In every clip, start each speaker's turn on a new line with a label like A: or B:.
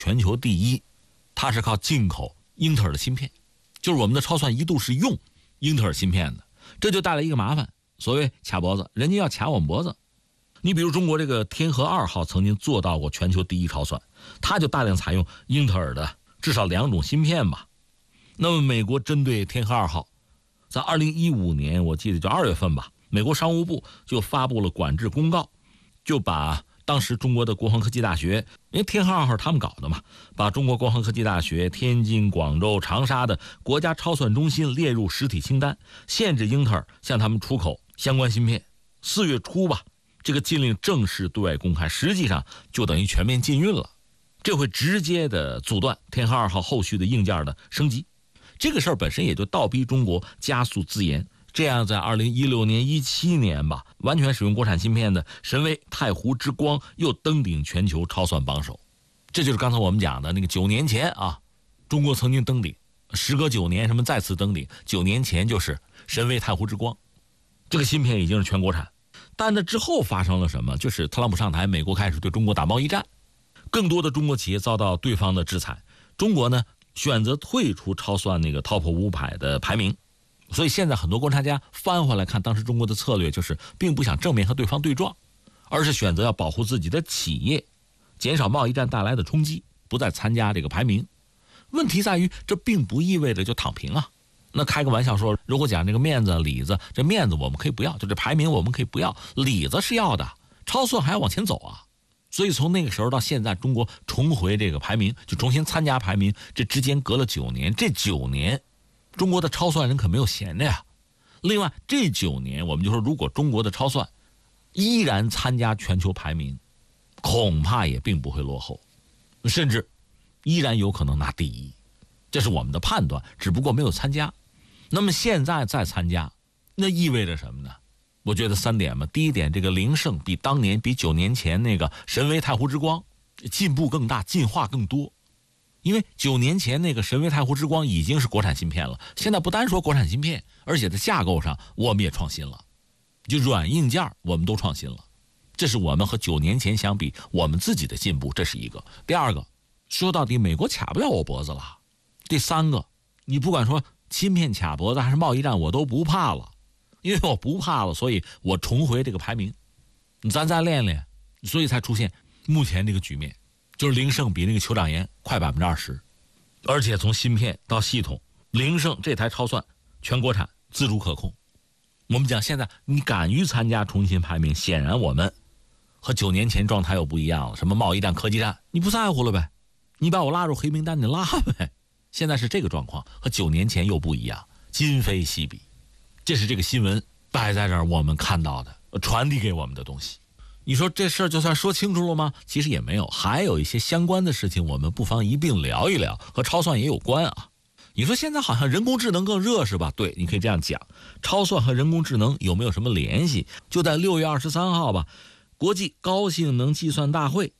A: 全球第一，它是靠进口英特尔的芯片，就是我们的超算一度是用英特尔芯片的，这就带来一个麻烦，所谓卡脖子，人家要卡我们脖子。你比如中国这个天河2号曾经做到过全球第一超算，它就大量采用英特尔的至少2种芯片吧。那么美国针对天河2号，在2015年我记得就2月份吧，美国商务部就发布了管制公告，就把当时中国的国防科技大学，因为天河2号他们搞的嘛，把中国国防科技大学、天津、广州、长沙的国家超算中心列入实体清单，限制英特尔向他们出口相关芯片。4月初吧，这个禁令正式对外公开，实际上就等于全面禁运了。这会直接的阻断天河2号后续的硬件的升级。这个事儿本身也就倒逼中国加速自研，这样在2016年、17年吧，完全使用国产芯片的神威太湖之光又登顶全球超算榜首。这就是刚才我们讲的那个9年前啊，中国曾经登顶，时隔9年什么再次登顶，9年前就是神威太湖之光，这个芯片已经是全国产。但那之后发生了什么？就是特朗普上台，美国开始对中国打贸易战，更多的中国企业遭到对方的制裁，中国呢选择退出超算那个 Top 500的排名。所以现在很多观察家翻回来看，当时中国的策略就是并不想正面和对方对撞，而是选择要保护自己的企业，减少贸易战带来的冲击，不再参加这个排名。问题在于这并不意味着就躺平啊。那开个玩笑说，如果讲这个面子里子，这面子我们可以不要，就这排名我们可以不要，里子是要的，超算还要往前走啊。所以从那个时候到现在，中国重回这个排名，就重新参加排名，这之间隔了9年，这9年中国的超算人可没有闲着呀。另外这9年我们就说，如果中国的超算依然参加全球排名，恐怕也并不会落后，甚至依然有可能拿第一，这是我们的判断，只不过没有参加。那么现在再参加，那意味着什么呢？我觉得3点嘛。第一点，这个凌盛比当年比9年前那个神威太湖之光进步更大，进化更多。因为9年前那个神威太湖之光已经是国产芯片了，现在不单说国产芯片，而且在架构上我们也创新了，就软硬件我们都创新了，这是我们和9年前相比我们自己的进步，这是一个。第二个，说到底美国卡不了我脖子了。第三个，你不管说芯片卡脖子还是贸易战，我都不怕了，因为我不怕了，所以我重回这个排名，咱再练练，所以才出现目前这个局面，就是凌盛比那个酋长岩快20%，而且从芯片到系统，凌盛这台超算全国产自主可控。我们讲现在你敢于参加重新排名，显然我们和9年前状态又不一样了，什么贸易战、科技战你不在乎了呗，你把我拉入黑名单你拉呗。现在是这个状况，和9年前又不一样，今非昔比。这是这个新闻摆在这儿我们看到的，传递给我们的东西。你说这事儿就算说清楚了吗？其实也没有，还有一些相关的事情我们不妨一并聊一聊，和超算也有关啊。你说现在好像人工智能更热是吧？对，你可以这样讲，超算和人工智能有没有什么联系？就在6月23号吧，国际高性能计算大会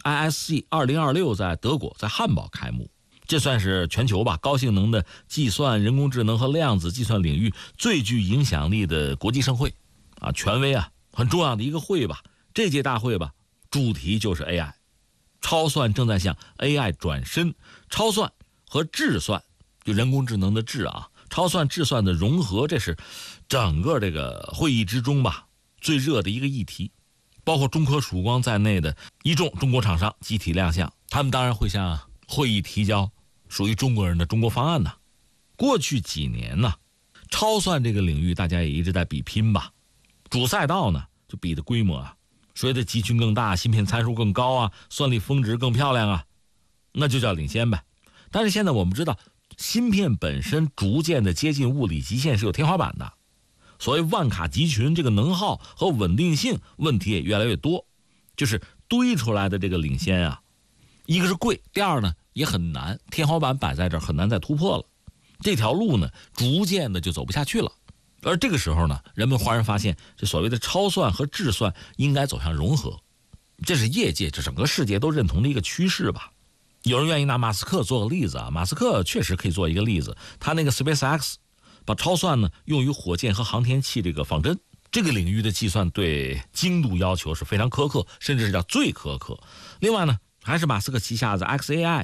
A: ISC 2026在德国在汉堡开幕，这算是全球吧高性能的计算、人工智能和量子计算领域最具影响力的国际盛会啊，权威啊，很重要的一个会吧。这届大会吧，主题就是 AI， 超算正在向 AI 转身，超算和智算，就人工智能的智啊，超算智算的融合，这是整个这个会议之中吧最热的一个议题。包括中科曙光在内的一众中国厂商集体亮相，他们当然会向会议提交属于中国人的中国方案呢。过去几年呢，超算这个领域大家也一直在比拼吧，主赛道呢就比的规模啊，谁的集群更大，芯片参数更高啊，算力峰值更漂亮啊，那就叫领先呗。但是现在我们知道，芯片本身逐渐的接近物理极限是有天花板的，所谓万卡集群，这个能耗和稳定性问题也越来越多，就是堆出来的这个领先啊，一个是贵，第二呢也很难，天花板摆在这儿很难再突破了，这条路呢逐渐的就走不下去了。而这个时候呢，人们忽然发现这所谓的超算和智算应该走向融合，这是业界这整个世界都认同的一个趋势吧。有人愿意拿马斯克做个例子啊，马斯克确实可以做一个例子，他那个 SpaceX 把超算呢用于火箭和航天器这个仿真，这个领域的计算对精度要求是非常苛刻，甚至是叫最苛刻。另外呢， 还是马斯克旗下的 XAI